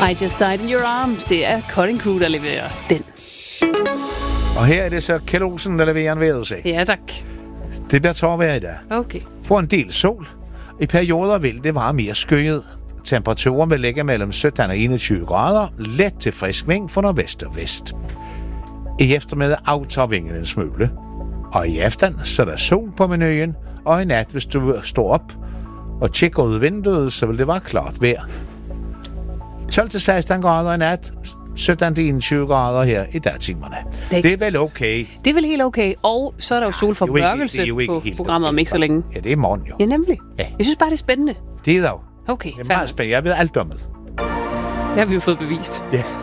I Just Died in Your Arms. Det er Cutting Crew, der leverer den. Og her er det så Kjeld Olsen, der leverer en vejrudsigt. Ja, tak. Det bliver tårvejr i dag. Okay. For en del sol. I perioder vil det være mere skyet. Temperaturen vil ligge mellem 17 og 21 grader. Let til frisk vind fra nordvest og vest. I eftermiddag aftager vinden en smule. Og i aften så er der sol på menuen. Og i nat, hvis du står op og tjekker ud vinduet, så vil det være klart vejr. 12-16 grader i nat. 17-21 grader her i dagtimerne. Det er vel okay. Det er vel helt okay. Og så er der jo solformørkelse på programmet om ikke så længe. Ja, det er morgen jo. Ja, nemlig. Ja. Jeg synes bare, det er spændende. Det er dog. Okay, det er meget spændende. Jeg ved alt om det. Det har vi jo fået bevist. Ja.